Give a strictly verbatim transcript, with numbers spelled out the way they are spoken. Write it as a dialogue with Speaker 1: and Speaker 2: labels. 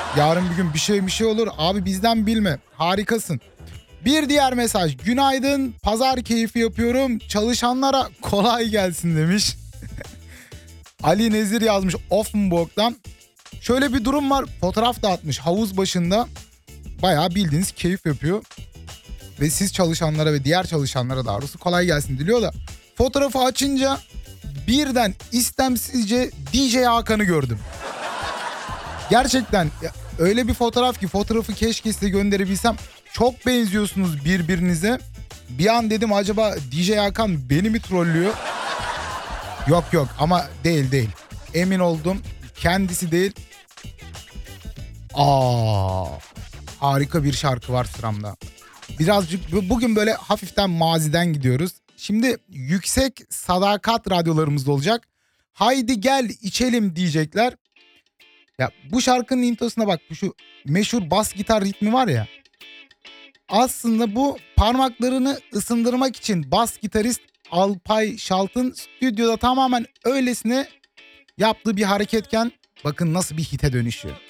Speaker 1: Yarın bir gün bir şey bir şey olur. Abi bizden bilme. Harikasın. Bir diğer mesaj. Günaydın. Pazar keyfi yapıyorum. Çalışanlara kolay gelsin demiş. Ali Nezir yazmış Offenburg'dan. Şöyle bir durum var. Fotoğraf da atmış havuz başında. Bayağı bildiğiniz keyif yapıyor. Ve siz çalışanlara ve diğer çalışanlara daha doğrusu kolay gelsin diliyor da. Fotoğrafı açınca birden istemsizce D J Hakan'ı gördüm. Gerçekten öyle bir fotoğraf ki fotoğrafı keşke size gönderebilsem. Çok benziyorsunuz birbirinize. Bir an dedim acaba D J Hakan beni mi trollüyor? Yok yok ama değil değil. Emin oldum kendisi değil. Aa, harika bir şarkı var sıramda. Birazcık bugün böyle hafiften maziden gidiyoruz. Şimdi yüksek sadakat radyolarımızda olacak. Haydi gel içelim diyecekler. Ya bu şarkının introsuna bak, şu meşhur bas gitar ritmi var ya. Aslında bu parmaklarını ısındırmak için bas gitarist Alpay Şalt'ın stüdyoda tamamen öylesine yaptığı bir hareketken bakın nasıl bir hite dönüşüyor.